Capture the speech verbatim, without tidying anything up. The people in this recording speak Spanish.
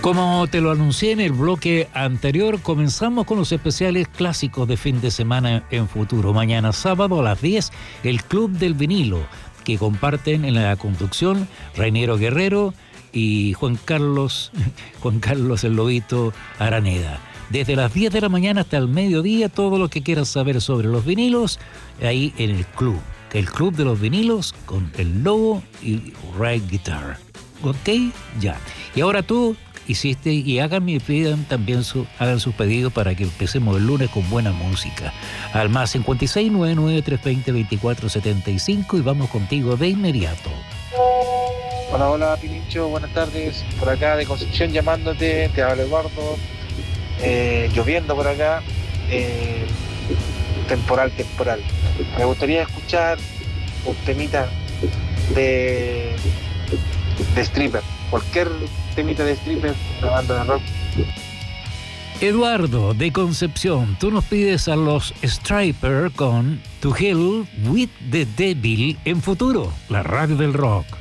Como te lo anuncié en el bloque anterior, comenzamos con los especiales clásicos de fin de semana en Futuro. Mañana sábado a las diez, el Club del Vinilo, que comparten en la conducción Reiniero Guerrero y Juan Carlos, Juan Carlos el Lobito Araneda. Desde las diez de la mañana hasta el mediodía, todo lo que quieras saber sobre los vinilos, ahí en el club. El Club de los Vinilos con el Lobo y Ride Guitar. ¿Ok? Ya. Y ahora tú hiciste, y hagan y pidan también su, hagan sus pedidos para que empecemos el lunes con buena música. Al más cincuenta y seis, noventa y nueve, trescientos veinte, veinticuatro setenta y cinco y vamos contigo de inmediato. Hola, hola Pilincho, buenas tardes. Por acá de Concepción llamándote, te habla Eduardo. Eh, lloviendo por acá, eh, temporal, temporal. Me gustaría escuchar un temita de, de Stripper, cualquier temita de Stripper, una banda de rock. Eduardo de Concepción, tú nos pides a los Striper con To Hell with the Devil en Futuro, la radio del rock.